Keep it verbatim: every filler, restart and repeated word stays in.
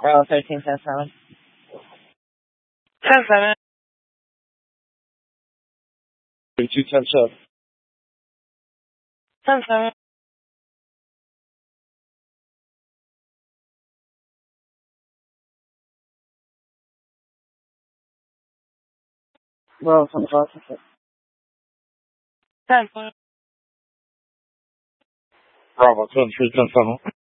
Bravo thirteen, ten seven. ten seven. thirty-two, ten seven. ten seven. Bravo twenty-five, ten seven. ten four. Bravo ten three, ten seven.